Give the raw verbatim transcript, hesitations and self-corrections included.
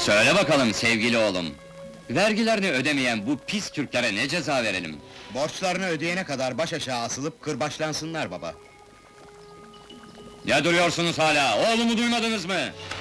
Söyle bakalım sevgili oğlum. Vergilerini ödemeyen bu pis Türklere ne ceza verelim? Borçlarını ödeyene kadar baş aşağı asılıp kırbaçlansınlar baba. Ne duruyorsunuz hala? Oğlumu duymadınız mı?